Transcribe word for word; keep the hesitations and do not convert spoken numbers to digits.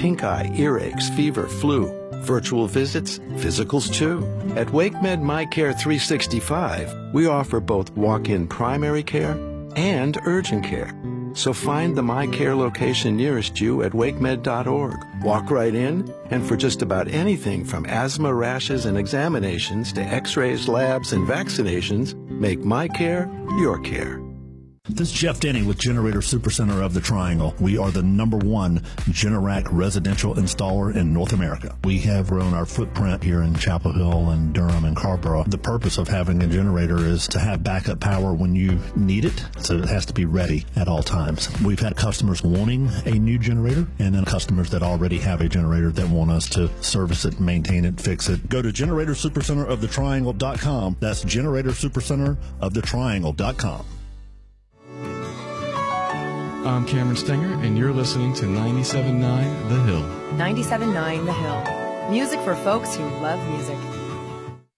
pink eye, earaches, fever, flu. Virtual visits, physicals too. At WakeMed MyCare three sixty-five, we offer both walk-in primary care and urgent care. So find the MyCare location nearest you at wakemed dot org. Walk right in, and for just about anything from asthma, rashes, and examinations to x-rays, labs, and vaccinations, make MyCare your care. This is Jeff Denny with Generator Supercenter of the Triangle. We are the number one Generac residential installer in North America. We have grown our footprint here in Chapel Hill and Durham and Carrboro. The purpose of having a generator is to have backup power when you need it, so it has to be ready at all times. We've had customers wanting a new generator, and then customers that already have a generator that want us to service it, maintain it, fix it. Go to generator supercenter of the triangle dot com. That's generator supercenter of the triangle dot com. I'm Cameron Stenger, and you're listening to ninety-seven point nine The Hill. ninety-seven point nine The Hill. Music for folks who love music.